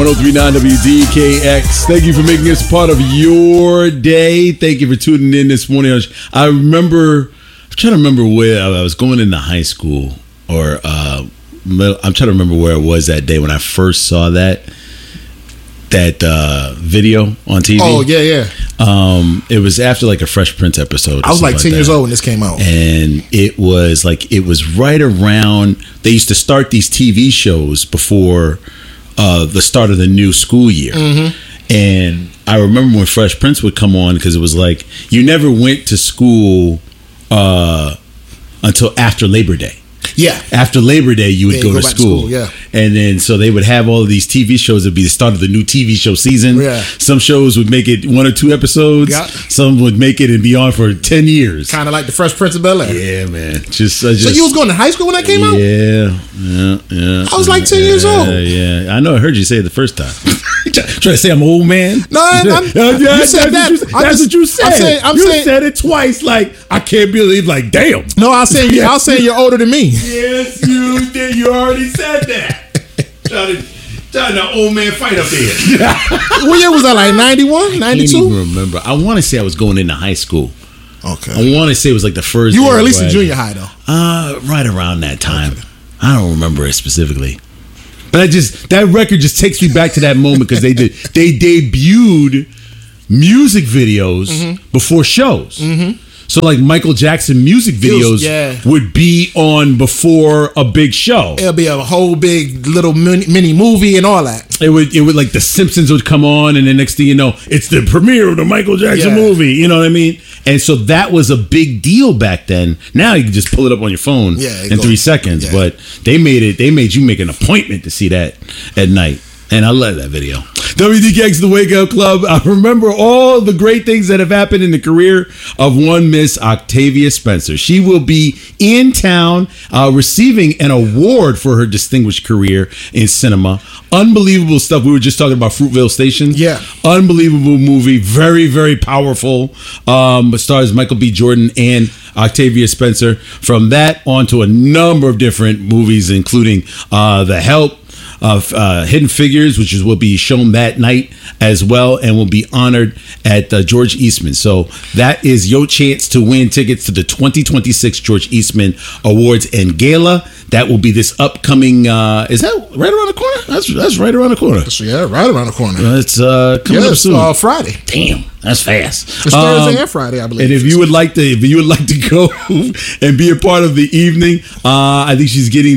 1039 WDKX. Thank you for making us part of your day. Thank you for tuning in this morning. I'm trying to remember where I was going into high school, or I'm trying to remember where it was that day when I first saw that video on TV. Oh, yeah. It was after like a Fresh Prince episode. I was like 10 years old when this came out. And it was right around, they used to start these TV shows before the start of the new school year. Mm-hmm. And I remember when Fresh Prince would come on, because it was like, you never went to school until after Labor Day. Yeah. After Labor Day, you would go to school. Yeah. And then so they would have all of these TV shows. It'd be the start of the new TV show season. Yeah. Some shows would make it 1 or 2 episodes. Yeah. Some would make it and be on for 10 years. Kind of like the Fresh Prince of Bel-Air. Yeah, man. So you was going to high school when that came out? Yeah. I was like 10 years old. Yeah. I know. I heard you say it the first time. Trying to say I'm an old man? No, you said that. That's what you said. You said it twice. Like, I can't believe. Like, damn. No, I was saying you're older than me. Yes, you did. You already said that. Trying to old man fight up there. What year was that? Like 91, 92? I can't even remember. I want to say I was going into high school. Okay. I want to say it was like the first. You were at least in junior high, though. Right around that time. Okay. I don't remember it specifically. But that record just takes me back to that moment, because they debuted music videos before shows. Mm-hmm. So like Michael Jackson music videos would be on before a big show. It'll be a whole big little mini movie and all that. It would like The Simpsons would come on, and the next thing you know, it's the premiere of the Michael Jackson movie. You know what I mean? And so that was a big deal back then. Now you can just pull it up on your phone in 3 seconds. Yeah. But they made you make an appointment to see that at night. And I love that video. WDKX, The Wake Up Club. I remember all the great things that have happened in the career of one Miss Octavia Spencer. She will be in town receiving an award for her distinguished career in cinema. Unbelievable stuff. We were just talking about Fruitvale Station. Yeah. Unbelievable movie. Very, very powerful. Stars Michael B. Jordan and Octavia Spencer. From that on to a number of different movies, including The Help, Hidden Figures, which will be shown that night as well, and will be honored at George Eastman. So that is your chance to win tickets to the 2026 George Eastman Awards and Gala. That will be this upcoming. Is that right around the corner? That's right around the corner. Yeah, right around the corner. It's coming up soon. Friday. Damn, that's fast. It's Thursday and Friday, I believe. And if you would like to go and be a part of the evening, I think she's getting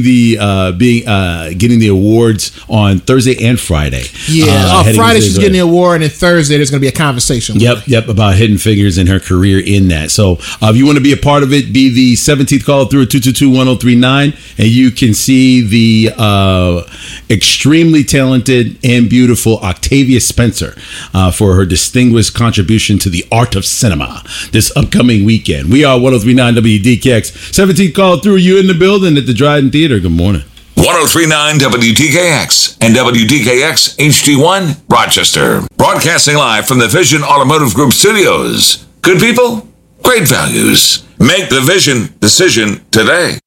the awards on Thursday and Friday. Yeah, Friday she's getting the award, and then Thursday there's going to be a conversation. Yep, about Hidden Figures and her career in that. So if you want to be a part of it, be the 17th caller through at 222-1039, and you can see the extremely talented and beautiful Octavia Spencer for her distinguished contribution to the art of cinema this upcoming weekend. We are 1039 WDKX. 17th caller through, you in the building at the Dryden Theater. Good morning. 1039 WDKX and WDKX HD1 Rochester. Broadcasting live from the Vision Automotive Group studios. Good people, great values. Make the Vision decision today.